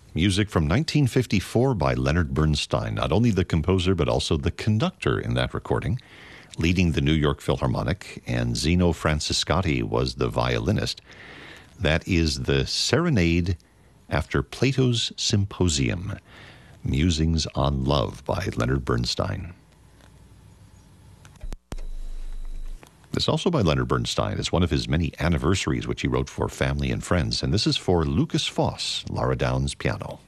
Music from 1954 by Leonard Bernstein, not only the composer but also the conductor in that recording, leading the New York Philharmonic, and Zino Franciscati was the violinist. That is the Serenade After Plato's Symposium, Musings on Love by Leonard Bernstein. This also by Leonard Bernstein. It's one of his many anniversaries which he wrote for family and friends, and this is for Lucas Foss, Lara Downs piano.